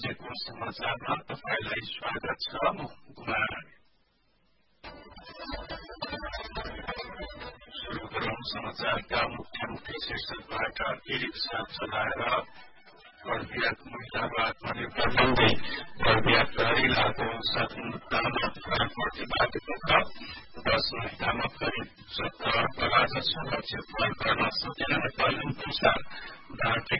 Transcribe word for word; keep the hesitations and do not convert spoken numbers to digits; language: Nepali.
राज्यको समाचारमा तपाईलाई स्वागत छ। म कुमार। सुरु गरौं समाचारका मुख्य मुख्य शीर्षकबाट। ई रिक्सा चलाएर बर्दियाक महिलाको आत्मनिर्भर बन्दै बर्दिया प्रहरी लागू साथै मुद्दामा प्रतिवाद पत्र। दस महिनामा करिब सत्तर राजस्व लक्ष्य पूरा गर्न सकेन नेपाली पैसा। भारतीय